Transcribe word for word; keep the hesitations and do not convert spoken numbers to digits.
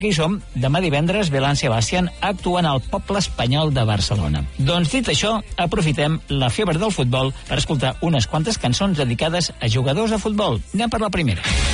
Aquí som, demà divendres, Belán Sebastián actuen al Poble Espanyol de Barcelona. Doncs dit això, aprofitem la febre del futbol per escoltar unes quantes cançons dedicades a jugadors de futbol. Anem per la primera.